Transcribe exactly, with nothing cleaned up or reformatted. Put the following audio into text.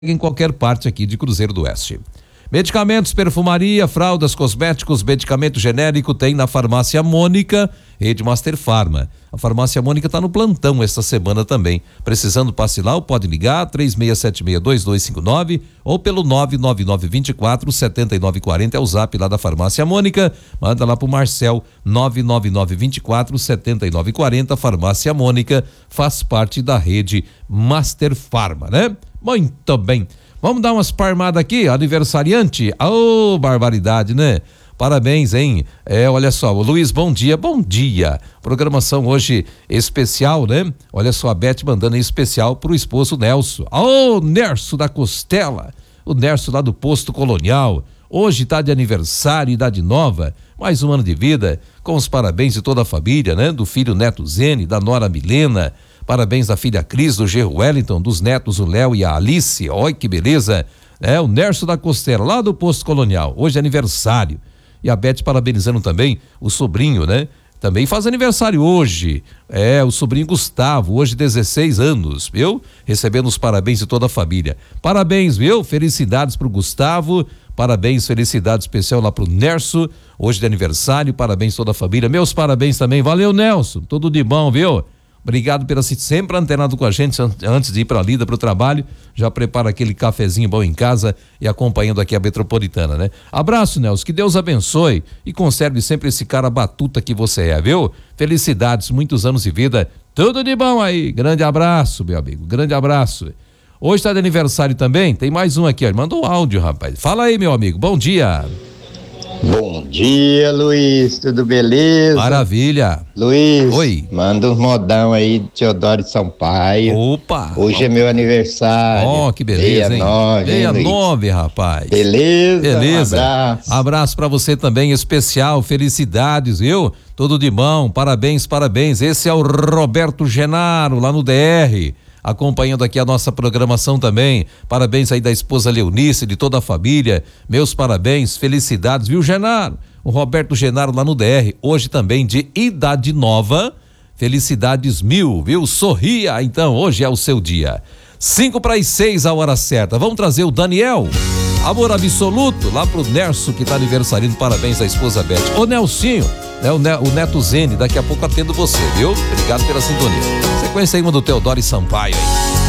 em qualquer parte aqui de Cruzeiro do Oeste. Medicamentos, perfumaria, fraldas, cosméticos, medicamento genérico tem na Farmácia Mônica, Rede Master Farma. A Farmácia Mônica está no plantão esta semana também. Precisando passe lá, pode ligar três seis sete seis, dois dois cinco nove ou pelo nove nove nove dois quatro, sete nove quatro zero, é o zap lá da Farmácia Mônica. Manda lá pro Marcel, nove nove nove dois quatro, sete nove quatro zero. Farmácia Mônica faz parte da Rede Master Farma, né? Muito bem. Vamos dar umas parmadas aqui, aniversariante. Ô, oh, barbaridade, né? Parabéns, hein? É, olha só, o Luiz, bom dia, bom dia. Programação hoje especial, né? Olha só, a Beth mandando em especial pro esposo Nelson. Ô, oh, Nerso da Costela, o Nerso lá do Posto Colonial. Hoje tá de aniversário, idade nova, mais um ano de vida, com os parabéns de toda a família, né? Do filho Neto Zene, da nora Milena. Parabéns da filha Cris, do Gerro Wellington, dos netos o Léo e a Alice. Olha que beleza. É o Nerso da Costela, lá do Posto Colonial. Hoje é aniversário. E a Beth parabenizando também o sobrinho, né? Também faz aniversário hoje. É, o sobrinho Gustavo, hoje dezesseis anos, viu? Recebendo os parabéns de toda a família. Parabéns, viu? Felicidades pro Gustavo. Parabéns, felicidade especial lá pro Nerso. Hoje de aniversário, parabéns toda a família. Meus parabéns também. Valeu, Nelson. Tudo de bom, viu? Obrigado por assistir, sempre antenado com a gente antes de ir para a lida, para o trabalho, já prepara aquele cafezinho bom em casa e acompanhando aqui a Metropolitana, né? Abraço, Nelson, que Deus abençoe e conserve sempre esse cara batuta que você é, viu? Felicidades, muitos anos de vida, tudo de bom aí, grande abraço, meu amigo, grande abraço. Hoje está de aniversário também, tem mais um aqui, ó, mandou um áudio, rapaz. Fala aí, meu amigo, bom dia. Bom dia, Luiz, tudo beleza? Maravilha. Luiz, oi. Manda um modão aí de Teodoro de Sampaio. Opa. Hoje é meu aniversário. Ó, oh, que beleza, sessenta e nove, hein? sessenta e nove, rapaz. Beleza? Beleza. Um abraço. Abraço pra você também, especial, felicidades, viu? Tudo de bom, parabéns, parabéns. Esse é o Roberto Genaro, lá no D R. Acompanhando aqui a nossa programação também. Parabéns aí da esposa Leonice, de toda a família. Meus parabéns, felicidades, viu, Genaro? O Roberto Genaro lá no D R, hoje também de idade nova. Felicidades mil, viu? Sorria, então, hoje é o seu dia. Cinco para as seis, a hora certa. Vamos trazer o Daniel. Amor absoluto, lá pro Nerso, que tá aniversariando. Parabéns à esposa Beth. Ô, Nelsinho, né, o, ne, o Neto Zene, daqui a pouco atendo você, viu? Obrigado pela sintonia. Sequência aí uma do Teodoro e Sampaio aí.